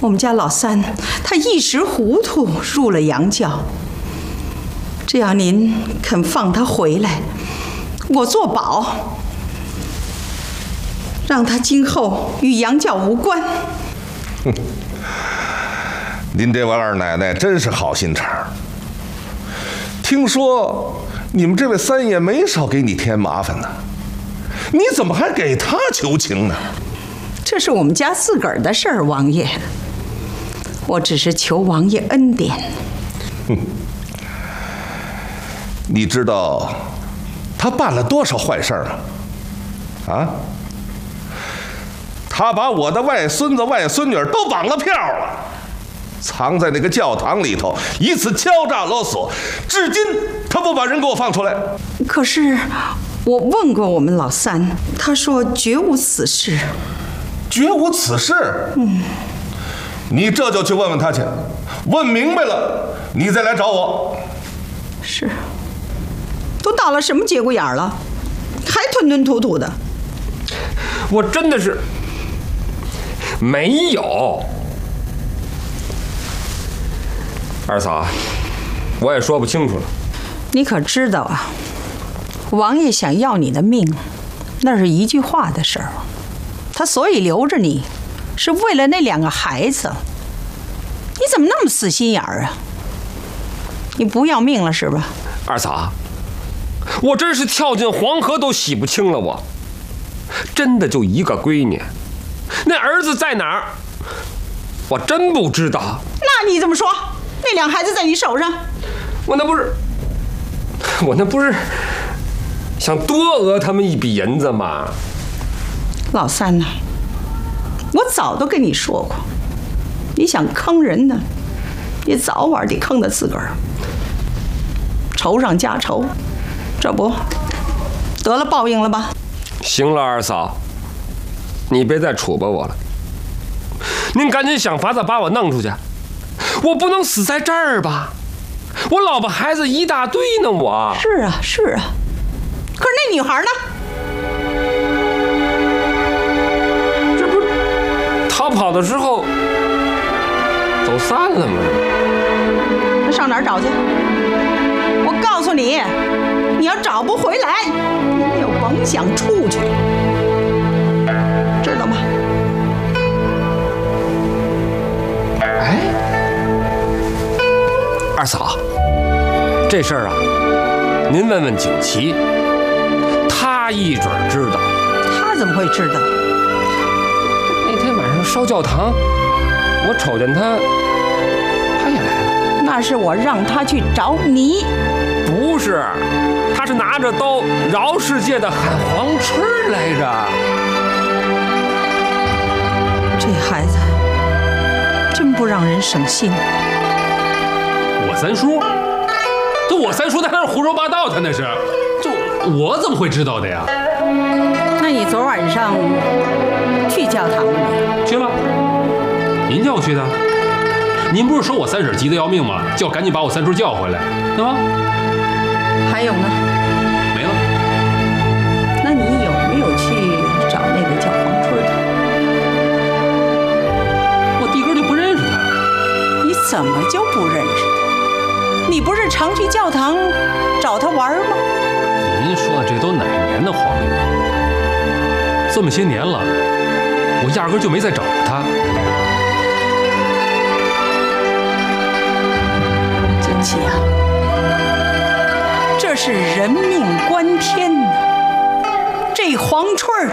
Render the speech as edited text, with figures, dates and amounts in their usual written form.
我们家老三他一时糊涂入了洋教，只要您肯放他回来，我做保，让他今后与洋教无关。 哼，您这位二奶奶真是好心肠。听说你们这位三爷没少给你添麻烦呢，你怎么还给他求情呢？ 这是我们家自个儿的事儿，王爷。我只是求王爷恩典。 哼，你知道他办了多少坏事吗？啊？他把我的外孙子外孙女都绑了票了，藏在那个教堂里头，以此敲诈勒索，至今他不把人给我放出来。 可是我问过我们老三，他说绝无此事。 绝无此事？你这就去问问他去，问明白了，你再来找我。 是，都到了什么节骨眼了，还吞吞吐吐的。 我真的是没有。二嫂，我也说不清楚了。 你可知道啊，王爷想要你的命，那是一句话的事儿。他所以留着你，是为了那2个孩子。你怎么那么死心眼儿啊？你不要命了是吧？ 二嫂，我真是跳进黄河都洗不清了。我真的就一个闺女，那儿子在哪儿，我真不知道。 那你怎么说？那2孩子在你手上？ 我那不是想多讹他们一笔银子吗？ 老三呐，我早都跟你说过，你想坑人呢，也早晚得坑到自个儿，仇上加仇，这不得了报应了吧？ 行了，二嫂，你别再处吧我了，您赶紧想法子把我弄出去，我不能死在这儿吧？我老婆孩子一大堆呢，我。 是啊，是啊，可是那女孩呢？ 这不逃跑的时候走散了吗？ 那上哪儿找去？我告诉你，你要找不回来，你也甭想出去，知道吗？ 哎，二嫂，这事儿啊，您问问景琦，他一准知道。 他怎么会知道？ 那天晚上烧教堂，我瞅见他也来了。 那是我让他去找你。 不是，他是拿着刀饶世界的喊黄春来着。 这孩子真不让人省心。 我三叔，那还是胡说八道，他那是，就我怎么会知道的呀？ 那你昨晚上去教堂了没？ 去了。您叫我去的？您不是说我三婶急得要命吗？叫我赶紧把我三叔叫回来，对吗？ 还有呢？ 没了。 那你有没有去找那个叫黄春的？ 我弟哥就不认识他。 你怎么就不认识他？你不是常去教堂找他玩吗？ 您说的这都哪年的黄历了？这么些年了，我压根就没再找过他。 锦旗啊，这是人命关天呐！这黄春